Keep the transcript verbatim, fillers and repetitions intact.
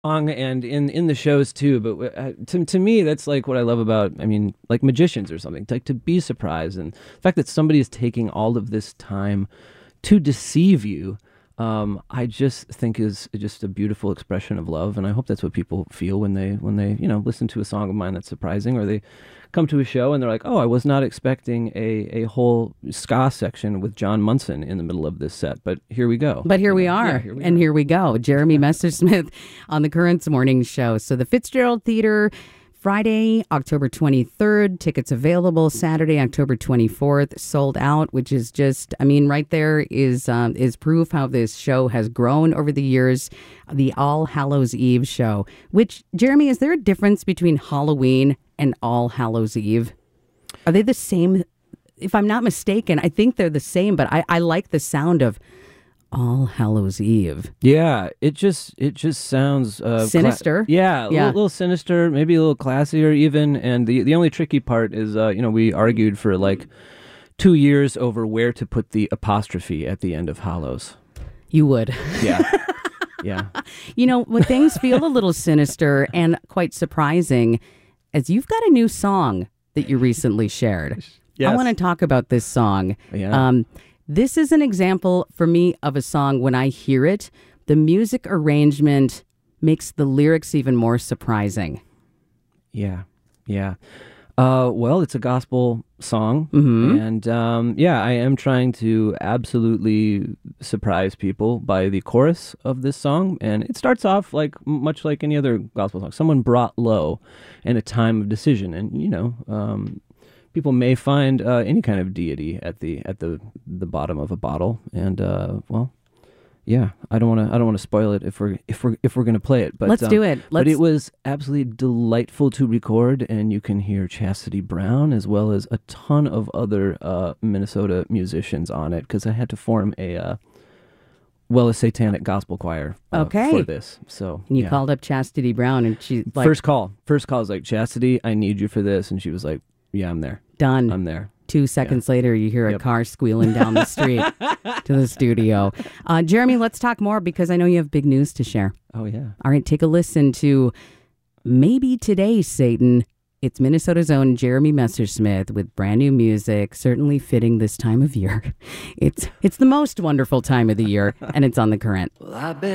song and in in the shows too, but uh, to, to me that's like what I love about, I mean, like magicians or something, like to be surprised, and the fact that somebody is taking all of this time to deceive you, um, I just think is just a beautiful expression of love, and I hope that's what people feel when they when they you know listen to a song of mine that's surprising, or they come to a show and they're like, oh, I was not expecting a, a whole ska section with John Munson in the middle of this set, but here we go. But here we are, yeah, here we and are. here we go. Jeremy Messersmith on the Currents Morning Show. So the Fitzgerald Theater, Friday, October twenty-third. Tickets available Saturday, October twenty-fourth. Sold out, which is just, I mean, right there is um, is proof how this show has grown over the years. The All Hallows Eve show, which, Jeremy, is there a difference between Halloween and All Hallows Eve? Are they the same? If I'm not mistaken, I think they're the same, but I, I like the sound of All Hallows Eve. Yeah, it just it just sounds uh, sinister. Cla- yeah, a yeah. Little, little sinister, maybe a little classier even. And the the only tricky part is, uh, you know, we argued for like two years over where to put the apostrophe at the end of Hallows. You would. Yeah. Yeah. You know, when things feel a little sinister and quite surprising, as you've got a new song that you recently shared. Yes. I want to talk about this song. Yeah. Um, this is an example for me of a song when I hear it, the music arrangement makes the lyrics even more surprising. Yeah. Yeah. Uh, well, it's a gospel song, Mm-hmm. and um, yeah, I am trying to absolutely surprise people by the chorus of this song, and it starts off like much like any other gospel song. Someone brought low in a time of decision, and you know, um, people may find uh, any kind of deity at the at the the bottom of a bottle, and uh, well. Yeah, I don't want to. I don't want to spoil it if we're if we're if we're going to play it. But Let's um, do it. But Let's- it was absolutely delightful to record, and you can hear Chastity Brown as well as a ton of other uh, Minnesota musicians on it, because I had to form a uh, well a satanic gospel choir uh, Okay. for this. So And you yeah. called up Chastity Brown, and she's like, first call. First call was like, Chastity, I need you for this, and she was like, yeah, I'm there. done. I'm there. Two seconds later, you hear a Yep. car squealing down the street to the studio. Uh, Jeremy, let's talk more because I know you have big news to share. Oh yeah. All right, take a listen to Maybe Today, Satan. It's Minnesota's own Jeremy Messersmith with brand new music, certainly fitting this time of year. It's it's the most wonderful time of the year, and it's on The Current. Well, I've been